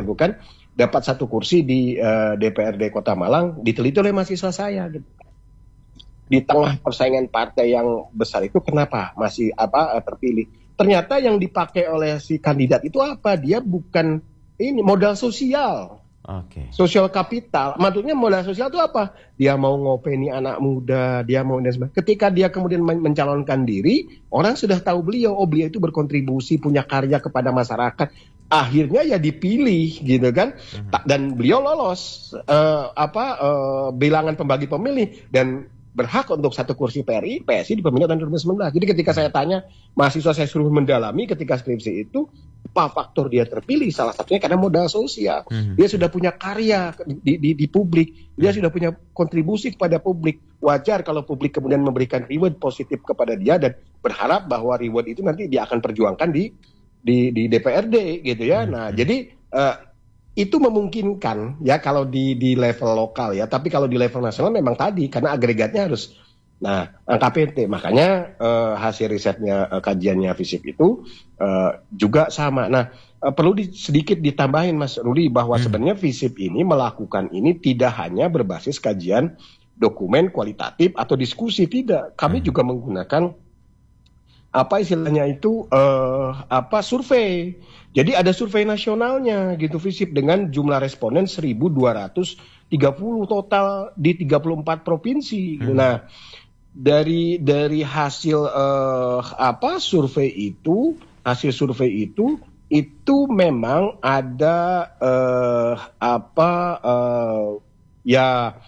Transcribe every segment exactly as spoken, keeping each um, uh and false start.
bukan dapat satu kursi di uh, D P R D Kota Malang diteliti oleh mahasiswa saya gitu. Di tengah persaingan partai yang besar itu kenapa masih apa terpilih? Ternyata yang dipakai oleh si kandidat itu apa? Dia bukan ini modal sosial. Oke. Okay. Sosial kapital. Maksudnya modal sosial itu apa? Dia mau ngopeni anak muda, dia mau dan sebagainya. Ketika dia kemudian mencalonkan diri, orang sudah tahu beliau, oh beliau itu berkontribusi, punya karya kepada masyarakat. Akhirnya ya dipilih gitu kan. Mm-hmm. Dan beliau lolos uh, apa uh, bilangan pembagi pemilih dan berhak untuk satu kursi P R I, P S I di pemilu tahun dua ribu sembilan belas. Jadi ketika saya tanya, mahasiswa saya suruh mendalami ketika skripsi itu, apa faktor dia terpilih? Salah satunya karena modal sosial. Mm-hmm. Dia sudah punya karya di, di, di publik, dia sudah punya kontribusi kepada publik. Wajar kalau publik kemudian memberikan reward positif kepada dia dan berharap bahwa reward itu nanti dia akan perjuangkan di di, di D P R D gitu ya. Mm-hmm. Nah, jadi uh, itu memungkinkan ya kalau di di level lokal ya, tapi kalau di level nasional memang tadi karena agregatnya harus nah angka P T, makanya uh, hasil risetnya uh, kajiannya FISIP itu uh, juga sama. Nah uh, perlu di, sedikit ditambahin Mas Rudi bahwa hmm. sebenarnya FISIP ini melakukan ini tidak hanya berbasis kajian dokumen kualitatif atau diskusi, tidak. Kami hmm. juga menggunakan apa istilahnya itu uh, apa survei. Jadi ada survei nasionalnya gitu FISIP dengan jumlah responden seribu dua ratus tiga puluh total di tiga puluh empat provinsi. Hmm. Nah, dari dari hasil uh, apa survei itu, hasil survei itu itu memang ada uh, apa uh, ya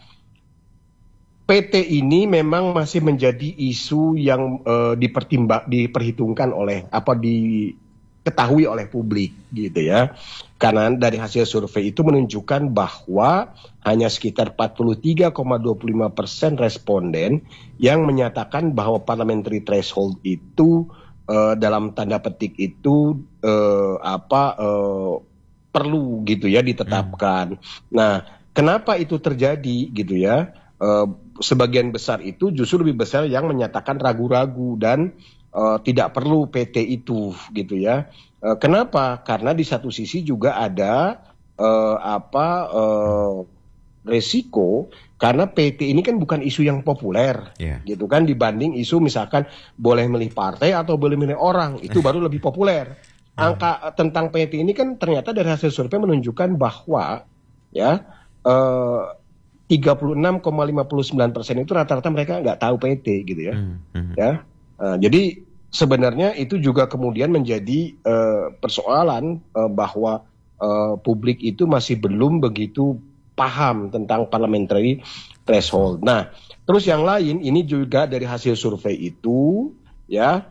P T ini memang masih menjadi isu yang uh, dipertimbang diperhitungkan oleh apa di ketahui oleh publik gitu ya. Karena dari hasil survei itu menunjukkan bahwa hanya sekitar empat puluh tiga koma dua puluh lima persen responden yang menyatakan bahwa parliamentary threshold itu uh, dalam tanda petik itu uh, apa uh, perlu gitu ya ditetapkan. Hmm. Nah, kenapa itu terjadi gitu ya? Uh, sebagian besar itu justru lebih besar yang menyatakan ragu-ragu dan Uh, tidak perlu P T itu gitu ya. Uh, kenapa? Karena di satu sisi juga ada uh, apa uh, resiko karena P T ini kan bukan isu yang populer, yeah. gitu kan dibanding isu misalkan boleh milih partai atau boleh milih orang itu baru lebih populer. Angka uh, tentang P T ini kan ternyata dari hasil survei menunjukkan bahwa ya uh, tiga puluh enam koma lima puluh sembilan persen itu rata-rata mereka nggak tahu P T gitu ya, mm-hmm. ya. Uh, jadi sebenarnya itu juga kemudian menjadi uh, persoalan uh, bahwa uh, publik itu masih belum begitu paham tentang parliamentary threshold. Nah, terus yang lain ini juga dari hasil survei itu, ya,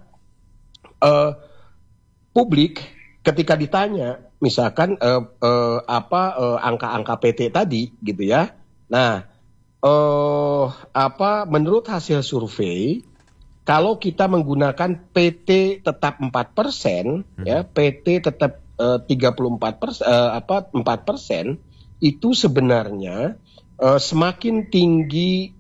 uh, publik ketika ditanya, misalkan uh, uh, apa uh, angka-angka P T tadi, gitu ya. Nah, uh, apa menurut hasil survei kalau kita menggunakan P T tetap empat persen, hmm. ya, P T tetap uh, tiga puluh empat persen, uh, apa empat persen, itu sebenarnya uh, semakin tinggi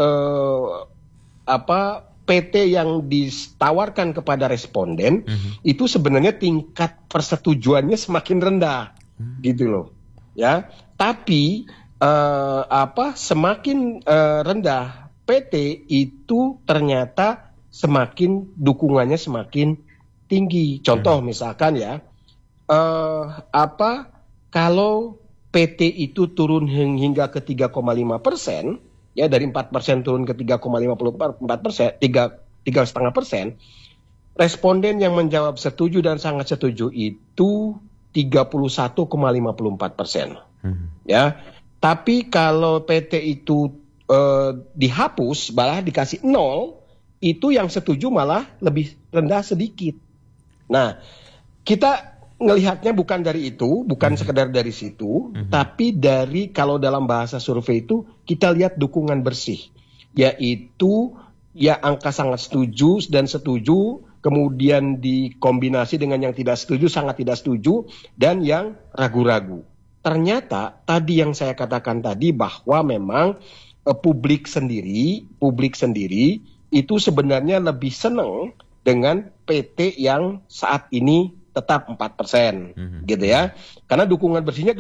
uh, apa P T yang ditawarkan kepada responden, hmm. itu sebenarnya tingkat persetujuannya semakin rendah, hmm. gitu loh, ya. Tapi uh, apa semakin uh, rendah P T itu ternyata semakin dukungannya semakin tinggi. Contoh hmm. misalkan ya, uh, apa kalau P T itu turun hingga ke tiga koma lima persen, ya dari empat persen turun ke tiga koma lima empat persen, tiga tiga koma lima persen, responden yang menjawab setuju dan sangat setuju itu tiga puluh satu koma lima empat persen. Hmm. Ya, tapi kalau P T itu uh, dihapus, malah dikasih nol, itu yang setuju malah lebih rendah sedikit. Nah, kita ngelihatnya bukan dari itu, bukan mm-hmm. sekedar dari situ, mm-hmm. tapi dari kalau dalam bahasa survei itu kita lihat dukungan bersih, yaitu ya angka sangat setuju dan setuju, kemudian dikombinasi dengan yang tidak setuju, sangat tidak setuju, dan yang ragu-ragu. Ternyata tadi yang saya katakan tadi bahwa memang eh, publik sendiri, publik sendiri itu sebenarnya lebih senang dengan P T yang saat ini tetap empat persen, mm-hmm. gitu ya. Karena dukungan bersihnya